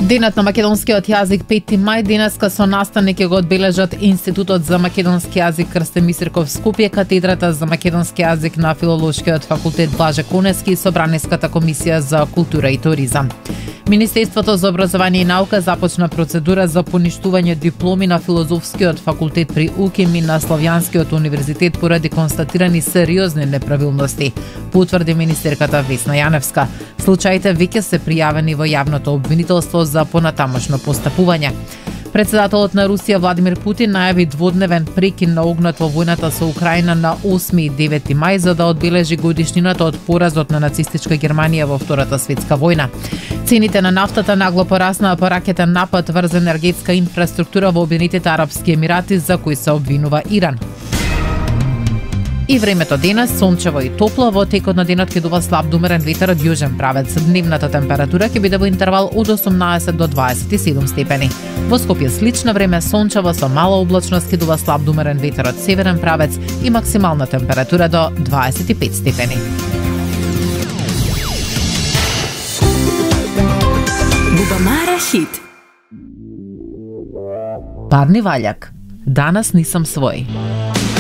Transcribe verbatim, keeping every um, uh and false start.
Денот на македонскиот јазик пети мај денеска со настани ќе го одбележат Институтот за македонски јазик Крстен Мисирков Скопје, катедрата за македонски јазик на Филолошкиот факултет Блаже Коневски и Собраниската комисија за култура и туризам. Министерството за образование и наука започна процедура за поништување дипломи на Филозофскиот факултет при УКИМ и на Славјанскиот универзитет поради констатирани сериозни неправилности, потврди министерката Весна Јаневска. Случаите веќе се пријавени во јавното обвинителство за понатамошно постапување. Председателот на Русија Владимир Путин најави дводневен прекин на огнот во војната со Украина на осми и девети мај за да одбележи годишнината од поразот на нацистичка Германија во Втората светска војна. Цените на нафтата нагло пораснаа по ракетен напад врз енергетска инфраструктура во Обединетите арапски емирати за кој се обвинува Иран. И времето денес сончево и топло, во текот на денот ќе дува слаб до умерен ветер од јужен правец. Дневната температура ќе биде во интервал од осумнаесет до дваесет и седум степени. Во Скопје слично време, сончево со мала облачност, ќе дува слаб до умерен ветер од северен правец и максимална температура до дваесет и пет степени. Бубамара хит. Парни ваљак. Данас нисам свој.